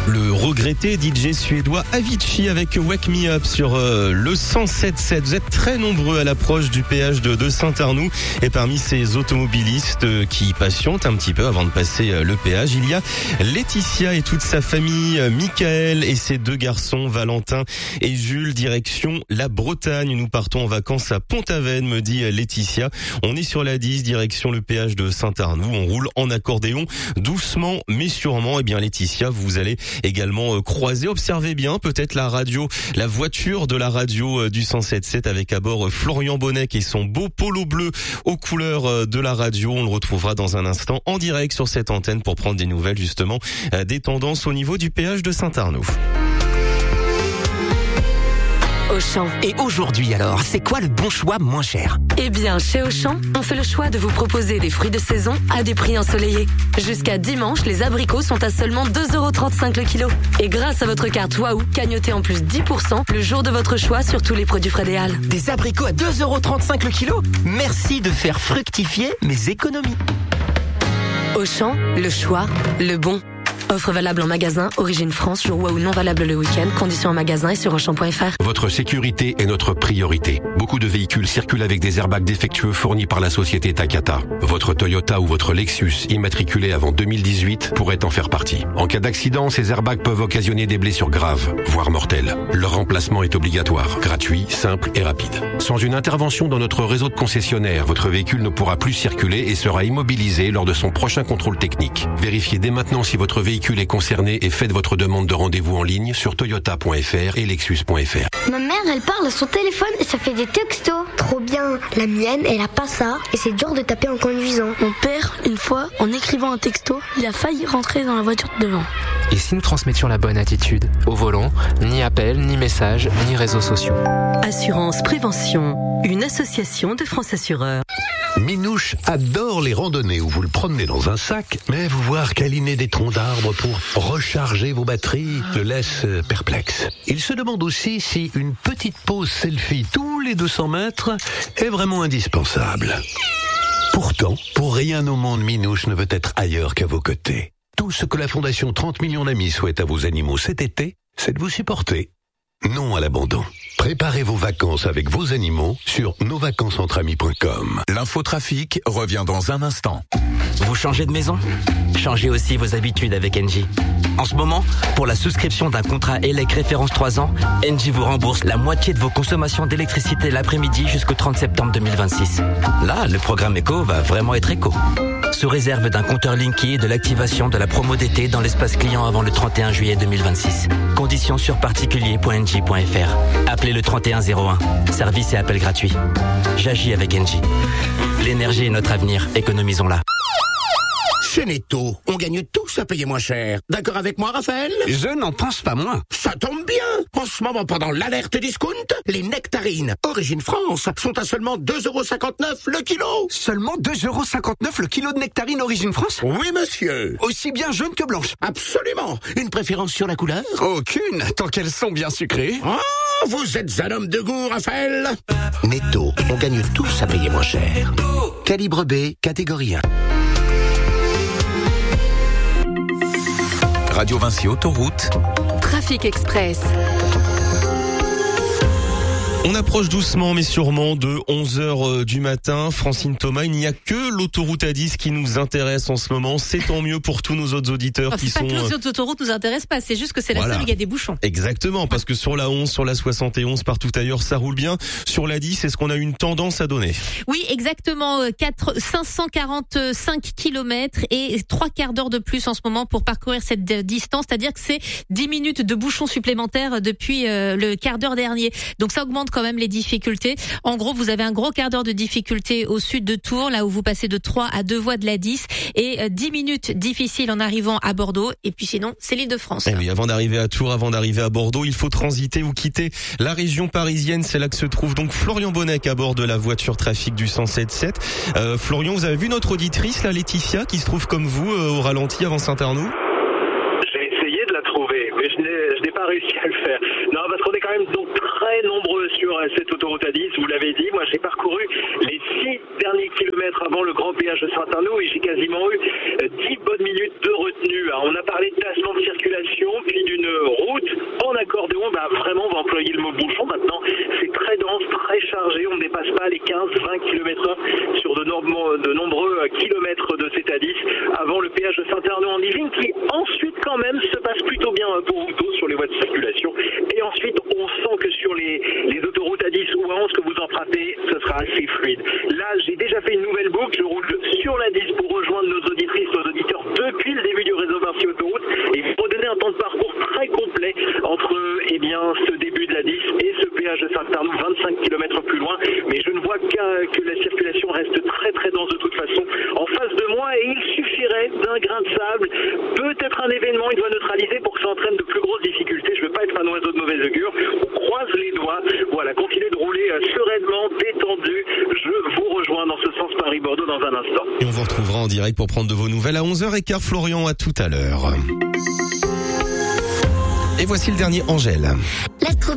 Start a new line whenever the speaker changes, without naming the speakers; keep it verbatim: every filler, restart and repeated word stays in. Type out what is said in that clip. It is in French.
Le regretté D J suédois Avicii avec Wake Me Up sur euh, le cent sept sept. Vous êtes très nombreux à l'approche du péage de, de Saint-Arnoux. Et parmi ces automobilistes euh, qui patientent un petit peu avant de passer euh, le péage, il y a Laetitia et toute sa famille, euh, Michael et ses deux garçons, Valentin et Jules, direction la Bretagne. Nous partons en vacances à Pont-Aven, me dit euh, Laetitia. On est sur la dix, direction le péage de Saint-Arnoux. On roule en accordéon, doucement mais sûrement. Eh bien Laetitia, vous allez également euh, croiser, observez bien peut-être la radio, la voiture de la radio euh, du cent sept sept avec à bord euh, Florian Bonnec et son beau polo bleu aux couleurs euh, de la radio. On le retrouvera dans un instant en direct sur cette antenne pour prendre des nouvelles justement euh, des tendances au niveau du péage de Saint-Arnoux.
Auchan. Et aujourd'hui alors, c'est quoi le bon choix moins cher?
Eh bien, chez Auchan, on fait le choix de vous proposer des fruits de saison à des prix ensoleillés. Jusqu'à dimanche, les abricots sont à seulement deux euros trente-cinq le kilo. Et grâce à votre carte Waouh, cagnotez en plus dix pour cent le jour de votre choix sur tous les produits Frédéal.
Des abricots à deux euros trente-cinq le kilo? Merci de faire fructifier mes économies.
Auchan, le choix, le bon. Offre valable en magasin, origine France, jour Waouh non valable le week-end, conditions en magasin et sur auchan point f r.
Votre sécurité est notre priorité. Beaucoup de véhicules circulent avec des airbags défectueux fournis par la société Takata. Votre Toyota ou votre Lexus immatriculé avant deux mille dix-huit pourrait en faire partie. En cas d'accident, ces airbags peuvent occasionner des blessures graves, voire mortelles. Leur remplacement est obligatoire, gratuit, simple et rapide. Sans une intervention dans notre réseau de concessionnaires, votre véhicule ne pourra plus circuler et sera immobilisé lors de son prochain contrôle technique. Vérifiez dès maintenant si votre véhicule est concerné et faites votre demande de rendez-vous en ligne sur toyota point f r et lexus point f r.
Ma mère, elle parle à son téléphone et ça fait des textos. Trop bien. La mienne, elle a pas ça et c'est dur de taper en conduisant.
Mon père, une fois, en écrivant un texto, il a failli rentrer dans la voiture de devant.
Et si nous transmettions la bonne attitude? Au volant, ni appel, ni message, ni réseaux sociaux.
Assurance Prévention, une association de France Assureurs.
Minouche adore les randonnées où vous le promenez dans un sac, mais vous voir câliner des troncs d'arbres pour recharger vos batteries le laisse perplexe. Il se demande aussi si une petite pause selfie tous les deux cents mètres est vraiment indispensable. Pourtant, pour rien au monde, Minouche ne veut être ailleurs qu'à vos côtés. Tout ce que la Fondation trente millions d'amis souhaite à vos animaux cet été, c'est de vous supporter. Non à l'abandon. Préparez vos vacances avec vos animaux sur nos vacances entre amis point com.
L'infotrafic revient dans un instant.
Vous changez de maison? Changez aussi vos habitudes avec Engie. En ce moment, pour la souscription d'un contrat E L E C référence trois ans, Engie vous rembourse la moitié de vos consommations d'électricité l'après-midi jusqu'au trente septembre deux mille vingt-six. Là, le programme éco va vraiment être éco. Sous réserve d'un compteur Linky et de l'activation de la promo d'été dans l'espace client avant le trente et un juillet deux mille vingt-six. Conditions sur particulier point engie point f r. Appelez le trente et un zéro un. Service et appel gratuit. J'agis avec Engie. L'énergie est notre avenir. Économisons-la.
Chez Netto, on gagne tous à payer moins cher. D'accord avec moi, Raphaël?
Je n'en pense pas moins.
Ça tombe bien. En ce moment, pendant l'alerte discount, les nectarines Origine France sont à seulement deux euros cinquante-neuf le kilo.
Seulement deux euros cinquante-neuf le kilo de nectarines Origine France?
Oui, monsieur.
Aussi bien jaune que blanche?
Absolument. Une préférence sur la couleur?
Aucune, tant qu'elles sont bien sucrées.
Oh, vous êtes un homme de goût, Raphaël. Netto, on gagne tous à payer moins cher. Calibre B, catégorie un.
Radio Vinci Autoroute.
Trafic Express.
On approche doucement mais sûrement de onze heures du matin. Francine Thomas, il n'y a que l'autoroute A dix qui nous intéresse en ce moment. C'est tant mieux pour tous nos autres auditeurs
non,
qui
c'est
sont...
pas que les autres autoroutes nous intéressent pas, c'est juste que c'est la
voilà.
seule où il y a des bouchons.
Exactement, parce que sur la onze, sur la soixante et onze, partout ailleurs, ça roule bien. Sur la dix, est-ce qu'on a une tendance à donner?
Oui, exactement. quatre, cinq cent quarante-cinq kilomètres et trois quarts d'heure de plus en ce moment pour parcourir cette distance. C'est-à-dire que c'est dix minutes de bouchons supplémentaires depuis euh, le quart d'heure dernier. Donc ça augmente quand même les difficultés. En gros, vous avez un gros quart d'heure de difficulté au sud de Tours, là où vous passez de trois à deux voies de la dix, et dix minutes difficiles en arrivant à Bordeaux. Et puis sinon, c'est l'Île-de-France.
Et oui, avant d'arriver à Tours, avant d'arriver à Bordeaux, il faut transiter ou quitter la région parisienne. C'est là que se trouve donc Florian Bonnec à bord de la voiture trafic du cent sept sept. Euh, Florian, vous avez vu notre auditrice, la Laetitia, qui se trouve comme vous euh, au ralenti avant Saint-Arnoux?
J'ai essayé de la trouver, mais je n'ai, je n'ai pas réussi à le faire. Non, parce qu'on est quand même donc très nombreux sur sur cette autoroute A dix, vous l'avez dit. Moi, j'ai parcouru les six derniers kilomètres avant le grand péage de Saint-Arnaud et j'ai quasiment eu dix bonnes minutes de retenue. On a parlé de tassement de circulation, puis d'une route en accordéon. Bah, vraiment, on va employer le mot bouchon maintenant. C'est très dense, très chargé. On ne dépasse pas les quinze à vingt kilomètres heure sur de, norm- de nombreux kilomètres de cette A dix avant le péage de Saint-Arnaud en Yvelines, qui ensuite quand même se passe plutôt bien pour vous tous sur les voies de circulation. Et ensuite, on sent que sur les, les autoroutes A dix ou A onze que vous empruntez, ce sera assez fluide. Là, j'ai déjà fait une nouvelle boucle. Je roule sur la dix pour rejoindre nos auditrices, nos auditeurs depuis le début du réseau Vinci Autoroute et vous redonner un temps de parcours très complet entre eh bien, ce début de la dix et ce péage de Saint-Arnaud, vingt-cinq kilomètres plus loin. Mais je ne vois qu'à, que la circulation reste très très dense de toute façon en face de moi et il suffirait d'un grain de sable, peut-être un événement, il doit neutraliser pour que ça entraîne de plus grosses difficultés. Je ne veux pas être un oiseau de mauvaise augure. On croise les doigts. Voilà, continuez de rouler sereinement, détendu. Je vous rejoins dans ce sens Paris-Bordeaux dans un instant.
Et on vous retrouvera en direct pour prendre de vos nouvelles à onze heures quinze. Florian, à tout à l'heure. Et voici le dernier, Angèle.